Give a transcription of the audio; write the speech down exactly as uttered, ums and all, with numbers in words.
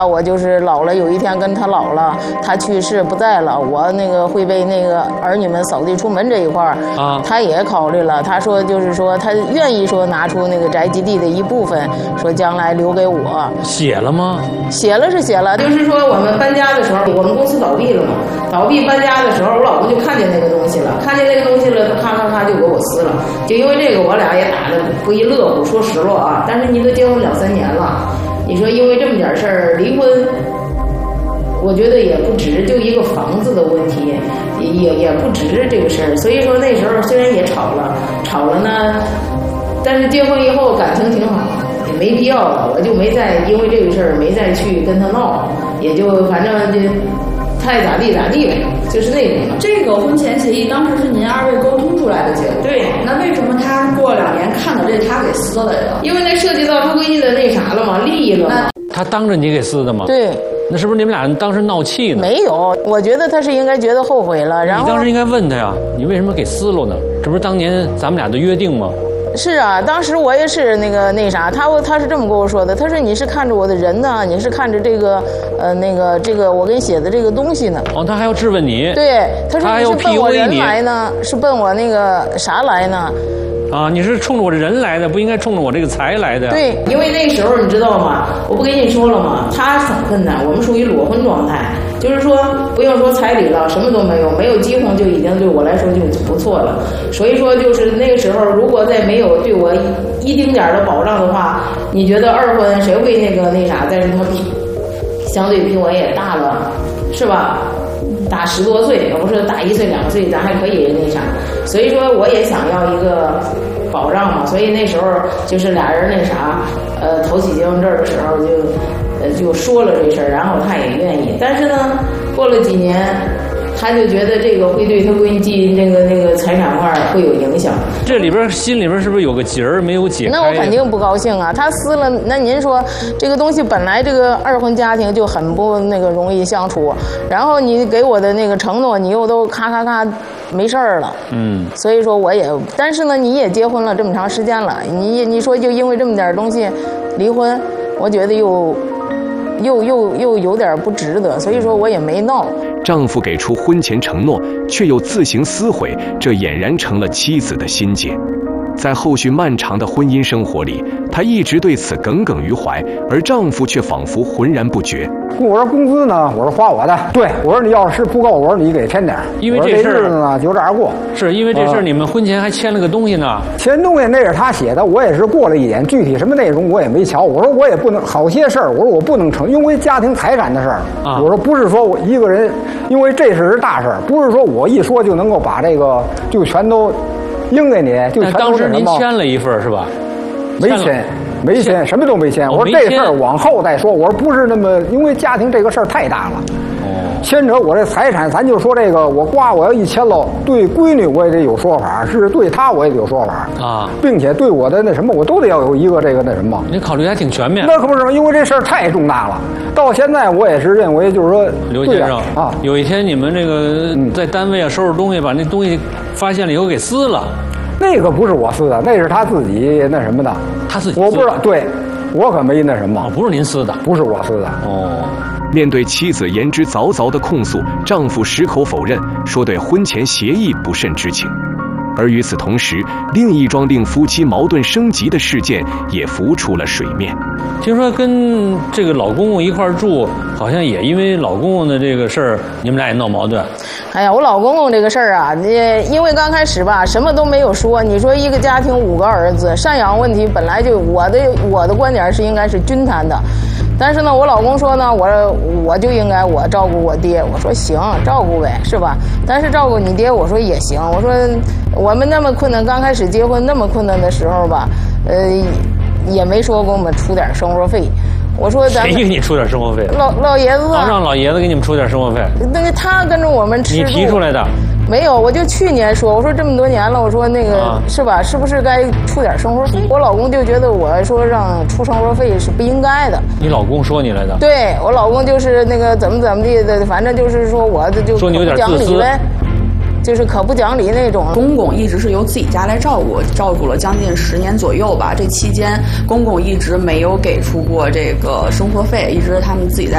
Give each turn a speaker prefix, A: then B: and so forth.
A: 我就是老了，有一天跟他老了，他去世不在了，我那个会被那个儿女们扫地出门这一块儿啊，他也考虑了，他说就是说他愿意说拿出那个宅基地的一部分，说将来留给我。
B: 写了吗？
A: 写了是写了，就是说我们搬家的时候，我们公司倒闭了嘛，倒闭搬家的时候，我老公就看见那个东西了，看见那个东西了，他咔咔咔就给我撕了，就因为这个我俩也打得不亦乐乎，说实话啊，但是你都结婚两三年了。你说因为这么点事儿离婚，我觉得也不值，就一个房子的问题，也也不值这个事儿。所以说那时候虽然也吵了，吵了呢，但是结婚以后感情挺好，也没必要了，我就没再因为这个事儿没再去跟他闹，也就反正就爱咋地咋地呗，就是那种。
C: 这个婚前协议当时是您二位沟通出来的结果。
A: 对，
C: 那为什么他过两年看到这他给撕了呀？
A: 因为那涉及到他闺女的那啥了嘛，利益了嘛。
B: 他当着你给撕的吗？
A: 对。
B: 那是不是你们俩当时闹气呢？
A: 没有，我觉得他是应该觉得后悔了。然后
B: 你当时应该问他呀，你为什么给撕了呢？这不是当年咱们俩的约定吗？
A: 是啊，当时我也是那个那啥，他他是这么跟我说的，他说你是看着我的人呢，你是看着这个呃那个这个我给你写的这个东西呢。
B: 哦，他还要质问你。
A: 对，他说
B: 你
A: 是奔我人来呢，是奔我那个啥来呢？
B: 啊，你是冲着我这人来的，不应该冲着我这个财来的。
A: 对，因为那时候你知道吗？我不跟你说了吗？他很困难，我们属于裸婚状态，就是说不用说彩礼了，什么都没有，没有结婚就已经对我来说就不错了。所以说就是那个时候，如果再没有对我一丁点的保障的话，你觉得二婚谁会那个那啥？但是他比相对比我也大了，是吧？大十多岁，要不是大一岁两岁，咱还可以那啥。所以说我也想要一个保障嘛，所以那时候就是俩人那啥，呃，头起结婚证的时候就，呃，就说了这事儿，然后他也愿意。但是呢，过了几年，他就觉得这个会对他闺女那个那个财产块会有影响。
B: 这里边心里边是不是有个结儿没有解开？
A: 那我肯定不高兴啊！他撕了，那您说这个东西本来这个二婚家庭就很不那个容易相处，然后你给我的那个承诺，你又都咔咔咔没事儿了。嗯，所以说我也，但是呢，你也结婚了这么长时间了，你你说就因为这么点东西离婚，我觉得又又又又有点不值得，所以说我也没闹。
D: 丈夫给出婚前承诺，却又自行撕毁，这俨然成了妻子的心结。在后续漫长的婚姻生活里，她一直对此耿耿于怀，而丈夫却仿佛浑然不觉。
E: 我说工资呢？我说花我的。对，我说你要是不够，我说你给添点。
B: 因为这事儿
E: 呢就这样过。
B: 是因为这事儿，你们婚前还签了个东西呢。
E: 签东西那是他写的，我也是过了一眼，具体什么内容我也没瞧。我说我也不能好些事儿，我说我不能成，因为家庭财产的事儿。啊、我说不是说我一个人，因为这事是大事儿，不是说我一说就能够把这个就全都。应给你就全都是什么？
B: 当时您签了一份是吧？
E: 没签，没签，什么都没签。我说这事儿往后再说。我说不是那么，因为家庭这个事儿太大了。哦。牵扯我这财产，咱就说这个，我瓜我要一签了，对闺女我也得有说法，是对她我也得有说法啊，并且对我的那什么，我都得要有一个这个那什么。
B: 你考虑还挺全面。
E: 那可不是，因为这事儿太重大了。到现在我也是认为，就是说，
B: 刘先生啊，有一天你们这个在单位啊收拾东西，把那东西发现了以后给撕了。
E: 那个不是我撕的，那是他自己那什么的。
B: 他自己
E: 我不知道，对，我可没那什么。
B: 哦，不是您撕的，
E: 不是我撕的。
D: 哦。面对妻子言之凿凿的控诉，丈夫矢口否认，说对婚前协议不甚知情。而与此同时，另一桩令夫妻矛盾升级的事件也浮出了水面。
B: 听说跟这个老公公一块儿住，好像也因为老公公的这个事儿，你们俩也闹矛盾。
A: 哎呀，我老公公这个事儿啊，你因为刚开始吧，什么都没有说。你说一个家庭五个儿子，赡养问题本来就我的我的观点是应该是均摊的。但是呢，我老公说呢，我我就应该我照顾我爹。我说行，照顾呗，是吧？但是照顾你爹，我说也行。我说我们那么困难，刚开始结婚那么困难的时候吧，呃，也没说给我们出点生活费。我说咱们
B: 谁给你出点生活费？
A: 老老爷子啊，
B: 让老爷子给你们出点生活费。
A: 那个他跟着我们吃。
B: 你提出来的？
A: 没有，我就去年说，我说这么多年了，我说那个、啊、是吧？是不是该出点生活费？我老公就觉得我说让出生活费是不应该的。
B: 你老公说你来的？
A: 对，我老公就是那个怎么怎么地的，反正就是说我就
B: 说你有点
A: 讲理呗。就是可不讲理那种。
C: 公公一直是由自己家来照顾，照顾了将近十年左右吧。这期间，公公一直没有给出过这个生活费，一直他们自己在